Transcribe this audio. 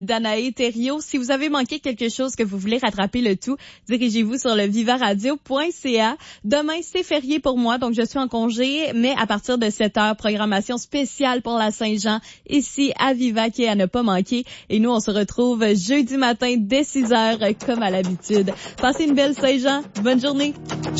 Danae Thériault. Si vous avez manqué quelque chose, que vous voulez rattraper le tout, dirigez-vous sur le vivaradio.ca. Demain, c'est férié pour moi, donc je suis en congé, mais à partir de 7h, programmation spéciale pour la Saint-Jean, ici à Viva, qui est à ne pas manquer. Et nous, on se retrouve jeudi matin dès 6h, comme à l'habitude. Passez une belle Saint-Jean. Bonne journée.